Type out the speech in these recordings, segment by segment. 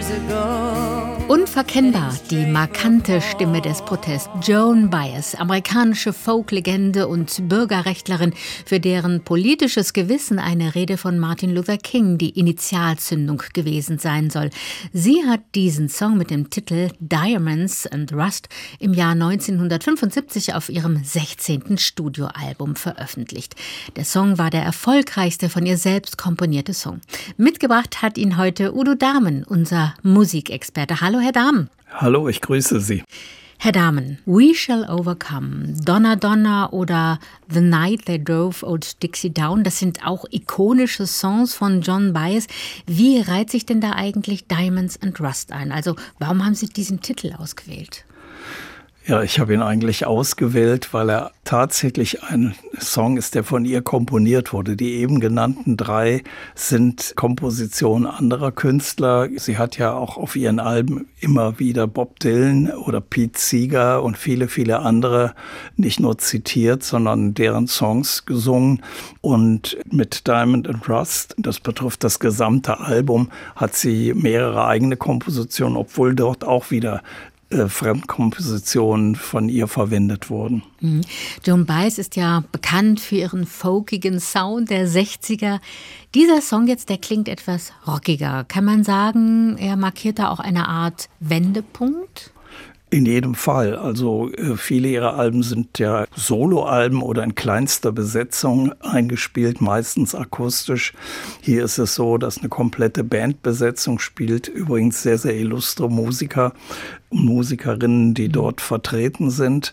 Unverkennbar die markante Stimme des Protests. Joan Baez, amerikanische Folk-Legende und Bürgerrechtlerin, für deren politisches Gewissen eine Rede von Martin Luther King die Initialzündung gewesen sein soll. Sie hat diesen Song mit dem Titel Diamonds and Rust im Jahr 1975 auf ihrem 16. Studioalbum veröffentlicht. Der Song war der erfolgreichste von ihr selbst komponierte Song. Mitgebracht hat ihn heute Udo Dahmen, unser Musikexperte. Hallo, Herr Dahmen. Hallo, ich grüße Sie. Herr Dahmen, We Shall Overcome, Donna Donna oder The Night They Drove Old Dixie Down, das sind auch ikonische Songs von Joan Baez. Wie reiht sich denn da eigentlich Diamonds and Rust ein? Also warum haben Sie diesen Titel ausgewählt? Ja, ich habe ihn eigentlich ausgewählt, weil er tatsächlich ein Song ist, der von ihr komponiert wurde. Die eben genannten 3 sind Kompositionen anderer Künstler. Sie hat ja auch auf ihren Alben immer wieder Bob Dylan oder Pete Seeger und viele, viele andere nicht nur zitiert, sondern deren Songs gesungen. Und mit Diamond and Rust, das betrifft das gesamte Album, hat sie mehrere eigene Kompositionen, obwohl dort auch wieder Fremdkompositionen von ihr verwendet wurden. Joan Baez ist ja bekannt für ihren folkigen Sound der 60er. Dieser Song jetzt, der klingt etwas rockiger. Kann man sagen, er markiert da auch eine Art Wendepunkt? In jedem Fall. Also viele ihrer Alben sind ja Soloalben oder in kleinster Besetzung eingespielt, meistens akustisch. Hier ist es so, dass eine komplette Bandbesetzung spielt. Übrigens sehr, sehr illustre Musiker und Musikerinnen, die dort vertreten sind.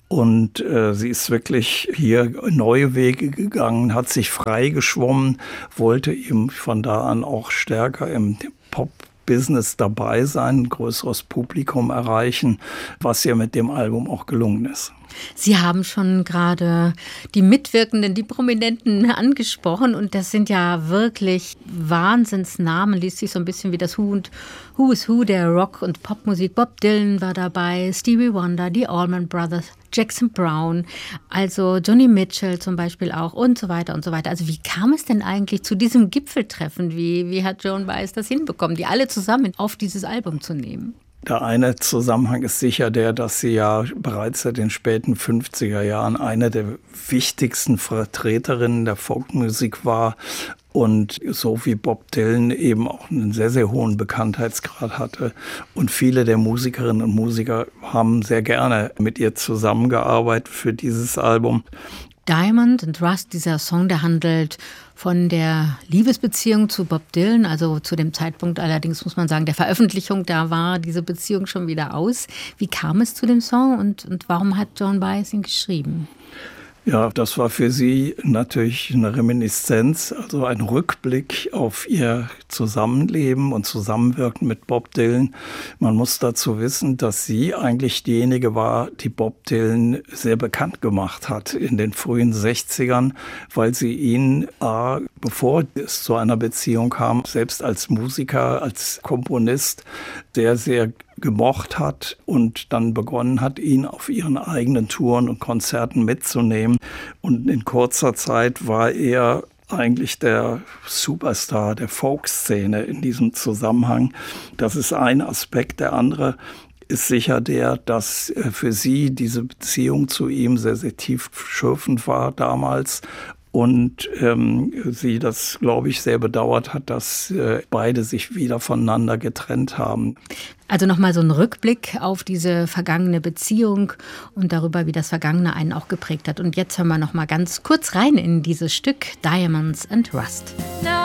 Und sie ist wirklich hier neue Wege gegangen, hat sich frei geschwommen, wollte eben von da an auch stärker im Pop-Business dabei sein, ein größeres Publikum erreichen, was ihr mit dem Album auch gelungen ist. Sie haben schon gerade die Mitwirkenden, die Prominenten angesprochen und das sind ja wirklich Wahnsinnsnamen, liest sich so ein bisschen wie das Who is Who der Rock- und Popmusik. Bob Dylan war dabei, Stevie Wonder, die Allman Brothers, Jackson Browne, also Joni Mitchell zum Beispiel auch und so weiter und so weiter. Also wie kam es denn eigentlich zu diesem Gipfeltreffen? Wie hat Joan Baez das hinbekommen, die alle zusammen auf dieses Album zu nehmen? Der eine Zusammenhang ist sicher der, dass sie ja bereits seit den späten 50er Jahren eine der wichtigsten Vertreterinnen der Folkmusik war und so wie Bob Dylan eben auch einen sehr, sehr hohen Bekanntheitsgrad hatte. Und viele der Musikerinnen und Musiker haben sehr gerne mit ihr zusammengearbeitet für dieses Album. Diamond and Rust, dieser Song, der handelt von der Liebesbeziehung zu Bob Dylan, also zu dem Zeitpunkt allerdings muss man sagen, der Veröffentlichung, da war diese Beziehung schon wieder aus. Wie kam es zu dem Song und warum hat Joan Baez ihn geschrieben? Ja, das war für sie natürlich eine Reminiszenz, also ein Rückblick auf ihr Zusammenleben und Zusammenwirken mit Bob Dylan. Man muss dazu wissen, dass sie eigentlich diejenige war, die Bob Dylan sehr bekannt gemacht hat in den frühen 60ern, weil sie ihn, bevor es zu einer Beziehung kam, selbst als Musiker, als Komponist sehr, sehr gemocht hat und dann begonnen hat, ihn auf ihren eigenen Touren und Konzerten mitzunehmen. Und in kurzer Zeit war er eigentlich der Superstar der Folkszene in diesem Zusammenhang. Das ist ein Aspekt. Der andere ist sicher der, dass für sie diese Beziehung zu ihm sehr, sehr tiefschürfend war damals. Und sie das, glaube ich, sehr bedauert hat, dass beide sich wieder voneinander getrennt haben. Also nochmal so ein Rückblick auf diese vergangene Beziehung und darüber, wie das Vergangene einen auch geprägt hat. Und jetzt hören wir nochmal ganz kurz rein in dieses Stück Diamonds and Rust.